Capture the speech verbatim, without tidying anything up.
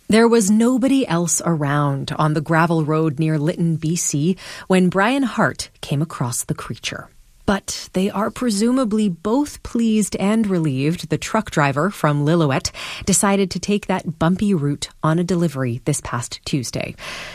There was nobody else around on the gravel road near Lytton, B C, when Brian Hart came across the creature. But they are presumably both pleased and relieved the truck driver from Lillooet decided to take that bumpy route on a delivery this past Tuesday.